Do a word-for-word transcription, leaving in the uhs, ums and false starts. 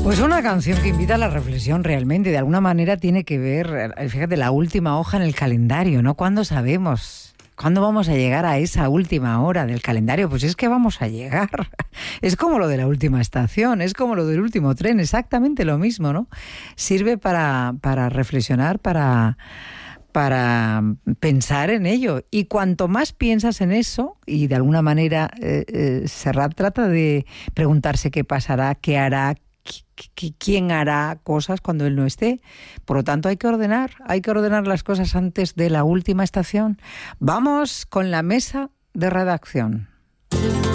Pues una canción que invita a la reflexión realmente, de alguna manera tiene que ver, fíjate, la última hoja en el calendario, ¿no? ¿Cuándo sabemos? ¿Cuándo vamos a llegar a esa última hora del calendario? Pues es que vamos a llegar. Es como lo de la última estación, es como lo del último tren, exactamente lo mismo, ¿no? Sirve para, para reflexionar, para, para pensar en ello. Y cuanto más piensas en eso, y de alguna manera eh, eh, Serrat trata de preguntarse qué pasará, qué hará, quién hará cosas cuando él no esté. Por lo tanto, hay que ordenar, hay que ordenar las cosas antes de la última estación. Vamos con la mesa de redacción.